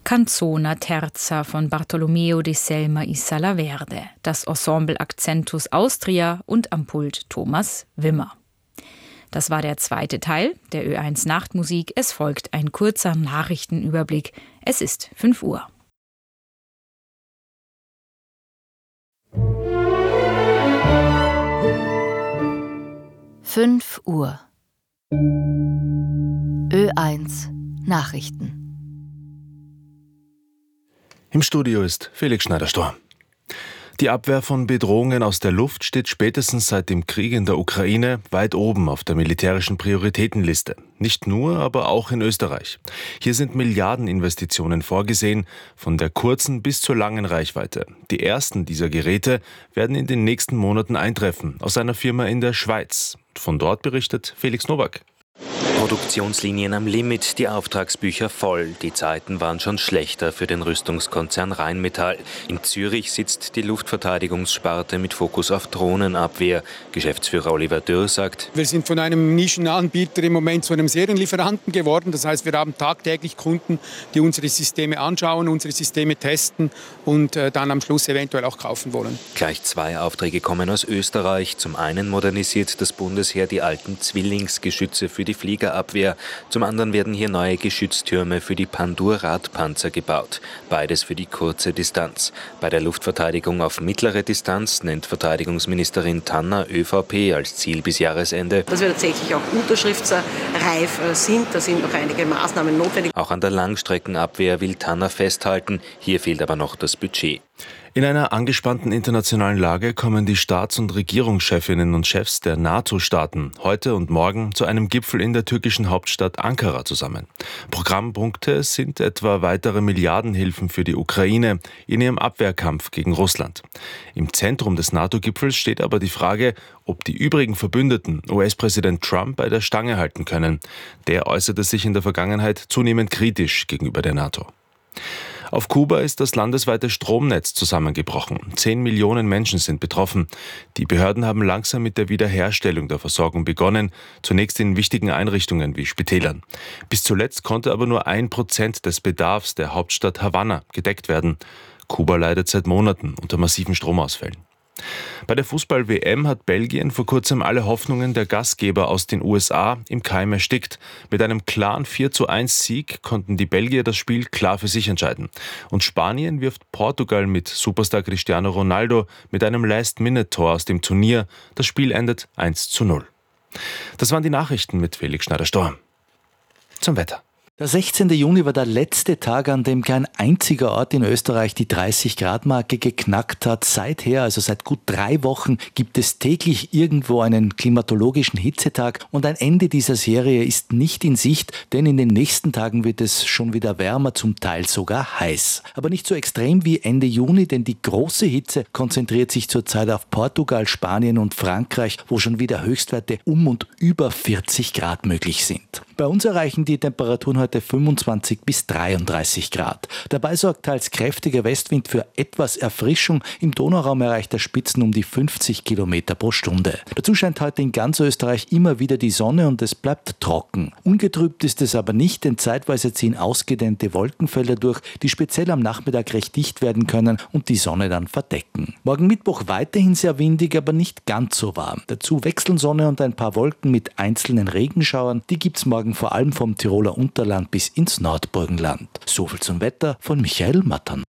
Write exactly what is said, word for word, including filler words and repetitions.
Canzona Terza von Bartolomeo di Selma y Salaverde, das Ensemble Accentus Austria und am Pult Thomas Wimmer. Das war der zweite Teil der Ö eins Nachtmusik. Es folgt ein kurzer Nachrichtenüberblick. Es ist fünf Uhr. fünf Uhr. Ö eins Nachrichten. Im Studio ist Felix Schneider-Storr. Die Abwehr von Bedrohungen aus der Luft steht spätestens seit dem Krieg in der Ukraine weit oben auf der militärischen Prioritätenliste. Nicht nur, aber auch in Österreich. Hier sind Milliardeninvestitionen vorgesehen, von der kurzen bis zur langen Reichweite. Die ersten dieser Geräte werden in den nächsten Monaten eintreffen, aus einer Firma in der Schweiz. Von dort berichtet Felix Nowak. Produktionslinien am Limit, die Auftragsbücher voll. Die Zeiten waren schon schlechter für den Rüstungskonzern Rheinmetall. In Zürich sitzt die Luftverteidigungssparte mit Fokus auf Drohnenabwehr. Geschäftsführer Oliver Dürr sagt: Wir sind von einem Nischenanbieter im Moment zu einem Serienlieferanten geworden. Das heißt, wir haben tagtäglich Kunden, die unsere Systeme anschauen, unsere Systeme testen und äh, dann am Schluss eventuell auch kaufen wollen. Gleich zwei Aufträge kommen aus Österreich. Zum einen modernisiert das Bundesheer die alten Zwillingsgeschütze für die Fliegerabwehr. Zum anderen werden hier neue Geschütztürme für die Pandur-Radpanzer gebaut. Beides für die kurze Distanz. Bei der Luftverteidigung auf mittlere Distanz nennt Verteidigungsministerin Tanner ÖVP als Ziel bis Jahresende. Dass wir tatsächlich auch unterschriftsreif sind, da sind noch einige Maßnahmen notwendig. Auch an der Langstreckenabwehr will Tanner festhalten. Hier fehlt aber noch das Budget. In einer angespannten internationalen Lage kommen die Staats- und Regierungschefinnen und Chefs der NATO-Staaten heute und morgen zu einem Gipfel in der türkischen Hauptstadt Ankara zusammen. Programmpunkte sind etwa weitere Milliardenhilfen für die Ukraine in ihrem Abwehrkampf gegen Russland. Im Zentrum des NATO-Gipfels steht aber die Frage, ob die übrigen Verbündeten U S-Präsident Trump bei der Stange halten können. Der äußerte sich in der Vergangenheit zunehmend kritisch gegenüber der NATO. Auf Kuba ist das landesweite Stromnetz zusammengebrochen. Zehn Millionen Menschen sind betroffen. Die Behörden haben langsam mit der Wiederherstellung der Versorgung begonnen, zunächst in wichtigen Einrichtungen wie Spitälern. Bis zuletzt konnte aber nur ein Prozent des Bedarfs der Hauptstadt Havanna gedeckt werden. Kuba leidet seit Monaten unter massiven Stromausfällen. Bei der Fußball-W M hat Belgien vor kurzem alle Hoffnungen der Gastgeber aus den U S A im Keim erstickt. Mit einem klaren vier zu eins Sieg konnten die Belgier das Spiel klar für sich entscheiden. Und Spanien wirft Portugal mit Superstar Cristiano Ronaldo mit einem Last-Minute-Tor aus dem Turnier. Das Spiel endet eins zu null. Das waren die Nachrichten mit Felix Schneider-Storr. Zum Wetter. Der sechzehnte Juni war der letzte Tag, an dem kein einziger Ort in Österreich die dreißig Grad Marke geknackt hat. Seither, also seit gut drei Wochen, gibt es täglich irgendwo einen klimatologischen Hitzetag und ein Ende dieser Serie ist nicht in Sicht, denn in den nächsten Tagen wird es schon wieder wärmer, zum Teil sogar heiß. Aber nicht so extrem wie Ende Juni, denn die große Hitze konzentriert sich zurzeit auf Portugal, Spanien und Frankreich, wo schon wieder Höchstwerte um und über vierzig Grad möglich sind. Bei uns erreichen die Temperaturen heute fünfundzwanzig bis dreiunddreißig Grad. Dabei sorgt teils kräftiger Westwind für etwas Erfrischung. Im Donauraum erreicht er Spitzen um die fünfzig Kilometer pro Stunde. Dazu scheint heute in ganz Österreich immer wieder die Sonne und es bleibt trocken. Ungetrübt ist es aber nicht, denn zeitweise ziehen ausgedehnte Wolkenfelder durch, die speziell am Nachmittag recht dicht werden können und die Sonne dann verdecken. Morgen Mittwoch weiterhin sehr windig, aber nicht ganz so warm. Dazu wechseln Sonne und ein paar Wolken mit einzelnen Regenschauern. Die gibt's morgen vor allem vom Tiroler Unterland bis ins Nordburgenland. Soviel zum Wetter von Michael Mattern.